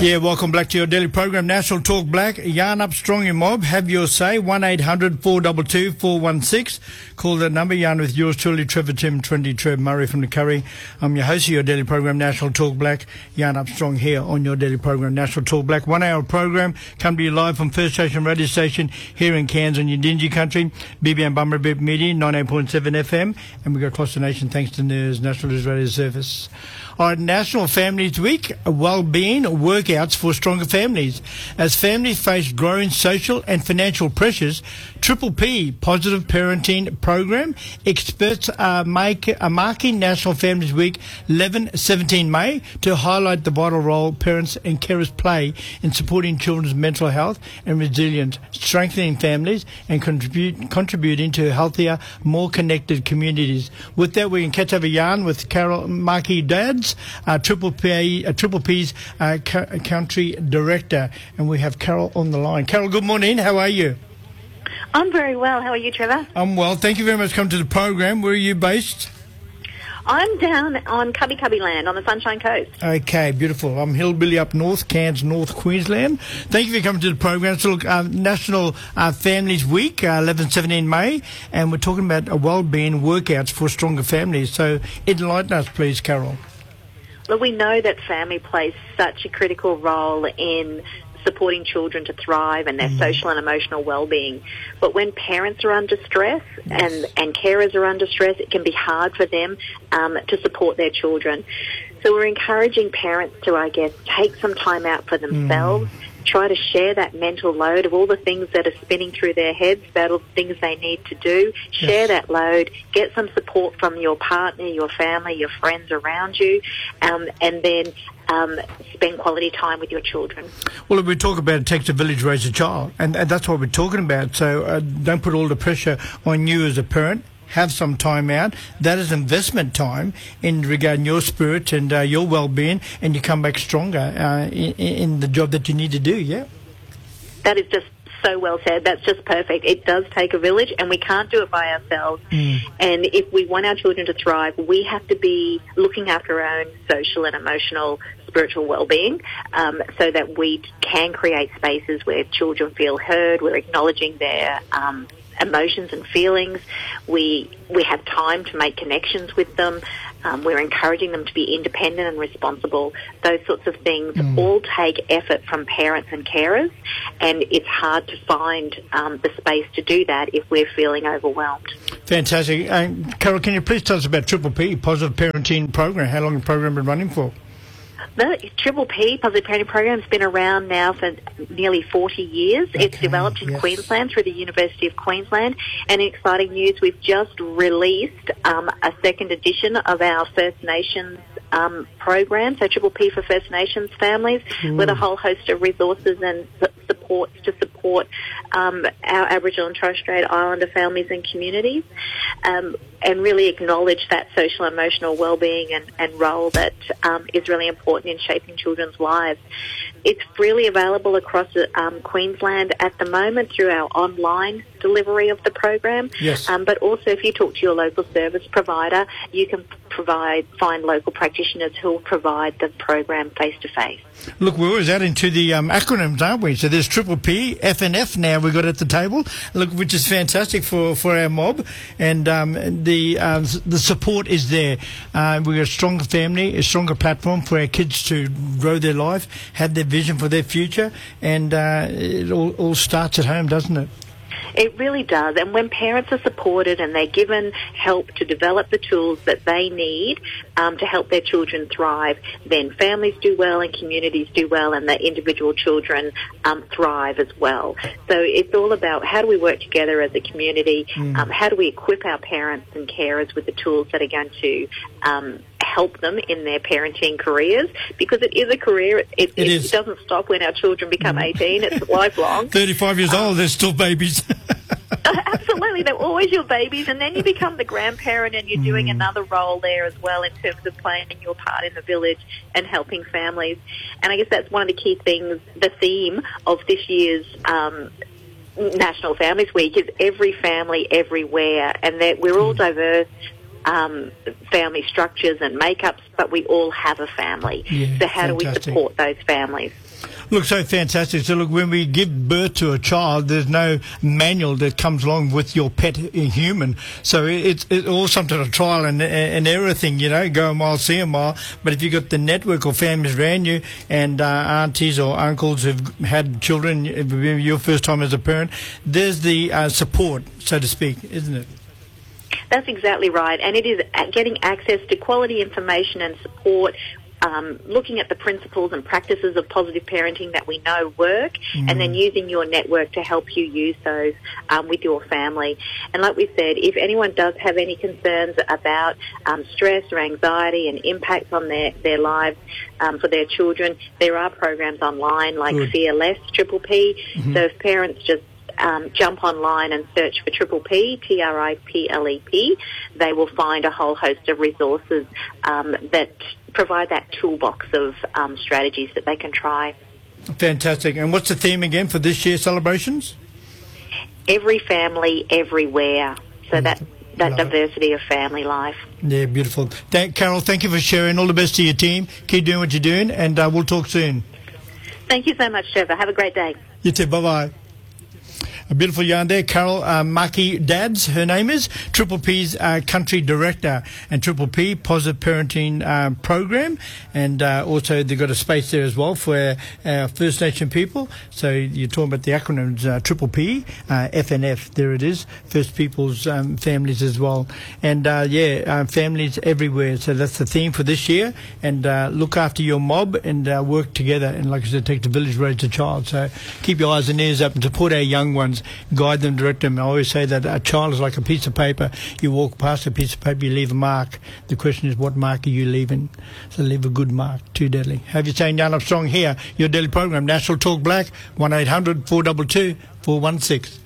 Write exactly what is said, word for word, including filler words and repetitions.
Yeah, welcome back to your daily program, National Talk Black. Yarn up strong your mob. Have your say. one eight hundred four two two four one six. Call that number. Yarn with yours truly, Trevor Tim, twenty Trev Murray from the Curry. I'm your host of your daily program, National Talk Black. Yarn up strong here on your daily program, National Talk Black. One hour program. Come to you live from First Station Radio Station here in Cairns on your Dingy Country. B B M Bummerbip Media, ninety-eight point seven F M. And we go across the nation thanks to NERS, National News Radio Service. All right, National Families Week, well-being workouts for stronger families. As families face growing social and financial pressures, Triple P, Positive Parenting Program, experts are, make, are marking National Families Week eleven to seventeen May to highlight the vital role parents and carers play in supporting children's mental health and resilience, strengthening families and contribute, contributing to healthier, more connected communities. With that, we can catch up a yarn with Carol Markey Dads, Uh, Triple P, uh, Triple P's uh, co- country director, and we have Carol on the line. Carol, good morning. How are you? I'm very well. How are you, Trevor? I'm well. Thank you very much for coming to the program. Where are you based? I'm down on Cubby Cubby Land on the Sunshine Coast. Okay, beautiful. I'm hillbilly up north, Cairns, North Queensland. Thank you for coming to the program. So, look, uh, National uh, Families Week, uh, eleven to seventeen May, and we're talking about uh, well-being workouts for stronger families. So, enlighten us, please, Carol. Well, we know that family plays such a critical role in supporting children to thrive and their mm. social and emotional well-being. But when parents are under stress yes. and, and carers are under stress, it can be hard for them um, to support their children. So we're encouraging parents to, I guess, take some time out for themselves, mm. try to share that mental load of all the things that are spinning through their heads, about all the things they need to do, yes. share that load, get some support from your partner, your family, your friends around you, um, and then um, spend quality time with your children. Well, if we talk about it takes a village to raise a child, and, and that's what we're talking about, so uh, don't put all the pressure on you as a parent. Have some time out. That is investment time in regarding your spirit and uh, your well-being, and you come back stronger uh, in, in the job that you need to do, yeah? That is just so well said. That's just perfect. It does take a village, and we can't do it by ourselves. Mm. And if we want our children to thrive, we have to be looking after our own social and emotional, spiritual well-being, um, so that we can create spaces where children feel heard, we're acknowledging their um emotions and feelings. We we have time to make connections with them. Um, we're encouraging them to be independent and responsible. Those sorts of things mm. all take effort from parents and carers, and it's hard to find um, the space to do that if we're feeling overwhelmed. Fantastic. Uh, Carol, can you please tell us about Triple P, Positive Parenting Program? How long has the program been running for? The Triple P, Positive Parenting Program, has been around now for nearly forty years. Okay, it's developed in yes. Queensland through the University of Queensland. And in exciting news, we've just released um, a second edition of our First Nations um, program, so Triple P for First Nations families, mm. with a whole host of resources and supports to support um, our Aboriginal and Torres Strait Islander families and communities, um, and really acknowledge that social and emotional well-being and, and role that um, is really important in shaping children's lives. It's freely available across um, Queensland at the moment through our online delivery of the program. Yes. Um, but also, if you talk to your local service provider, you can provide find local practitioners who will provide the program face to face. Look, we're always adding to the um, acronyms, aren't we? So there's Triple P, F N F now we've got at the table, look, which is fantastic for, for our mob, and um, the um, the support is there. Uh, we've got a stronger family, a stronger platform for our kids to grow their life, have their vision for their future, and uh, it all, all starts at home, doesn't it? It really does. And when parents are supported and they're given help to develop the tools that they need um, to help their children thrive, then families do well and communities do well, and the individual children um, thrive as well. So it's all about how do we work together as a community, mm. um, how do we equip our parents and carers with the tools that are going to um, help them in their parenting careers, because it is a career. It, it, it, is. It doesn't stop when our children become eighteen. It's lifelong. thirty-five years um, old, they're still babies. Absolutely. They're always your babies, and then you become the grandparent and you're mm. doing another role there as well in terms of playing your part in the village and helping families. And I guess that's one of the key things, the theme of this year's um, National Families Week is every family everywhere, and that we're all diverse. um, family structures and makeups, but we all have a family. Yeah, so how fantastic. do we support those families? Look, so fantastic. So, look, when we give birth to a child, there's no manual that comes along with your pet human. So it's, it's all some sort of trial and, and error thing, you know, go a mile, see a mile. But if you've got the network of families around you and uh, aunties or uncles who've had children, your first time as a parent, there's the uh, support, so to speak, isn't it? That's exactly right. And it is getting access to quality information and support, Um, looking at the principles and practices of positive parenting that we know work, mm. and then using your network to help you use those um, with your family. And like we said, if anyone does have any concerns about um, stress or anxiety and impacts on their, their lives um, for their children, there are programs online like Good. Fear Less Triple P. Mm-hmm. So if parents just Um, jump online and search for Triple P, T R I P L E P, they will find a whole host of resources um, that provide that toolbox of um, strategies that they can try. Fantastic. And what's the theme again for this year's celebrations? Every family, everywhere. So that that Love diversity it. Of family life. Yeah, beautiful. Thank, Carol, thank you for sharing. All the best to your team. Keep doing what you're doing, and uh, we'll talk soon. Thank you so much, Trevor. Have a great day. You too. Bye-bye. A beautiful yarn there. Carol uh, Maki Dads, her name is, Triple P's uh, country director, and Triple P, Positive Parenting uh, Program, and uh, also they've got a space there as well for our First Nation people. So you're talking about the acronyms, uh, Triple P, uh, F N F, there it is, First Peoples um, families as well. And uh, yeah, uh, families everywhere. So that's the theme for this year. And uh, look after your mob and uh, work together. And like I said, take the village, raise the child. So keep your eyes and ears up and support our young ones. Guide them, direct them. I always say that a child is like a piece of paper. You walk past a piece of paper, you leave a mark. The question is, what mark are you leaving? So leave a good mark. Too deadly. Have you saying Yarn Up Strong here, your daily program, National Talk Black, one eight hundred four two two four one six.